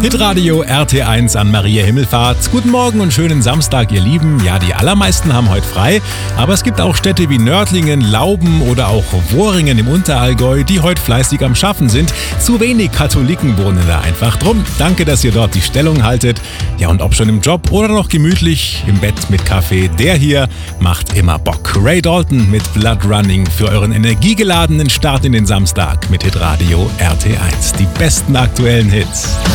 Hitradio RT1 an Maria Himmelfahrt. Guten Morgen und schönen Samstag, ihr Lieben. Ja, die allermeisten haben heute frei, aber es gibt auch Städte wie Nördlingen, Lauben oder auch Worringen im Unterallgäu, die heute fleißig am Schaffen sind. Zu wenig Katholiken wohnen da einfach. Drum, danke, dass ihr dort die Stellung haltet. Ja, und ob schon im Job oder noch gemütlich im Bett mit Kaffee, der hier macht immer Bock. Ray Dalton mit Blood Running für euren energiegeladenen Start in den Samstag mit Hitradio RT1. Die besten aktuellen Hits.